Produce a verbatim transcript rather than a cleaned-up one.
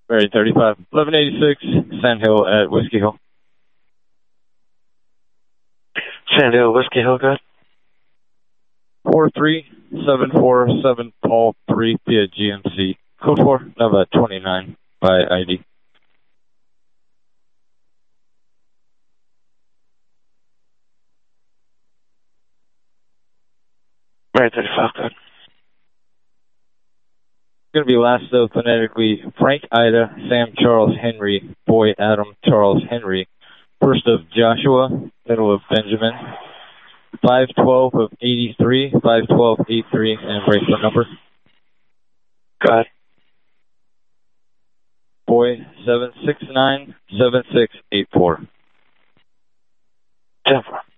Mary thirty-five, eleven eighty-six, Sand Hill at Whiskey Hill. Sand Hill, Whiskey Hill, good. four three seven four seven Paul three via G M C. Code four, Nova twenty-nine by I D. Mary thirty-five, good. Going to be last though phonetically Frank Ida, Sam Charles Henry, Boy Adam Charles Henry. First of Joshua, middle of Benjamin. five twelve of eighty-three, five twelve eighty-three, and bracelet number. Go ahead. Boy seven six nine seven six eight four. ten four.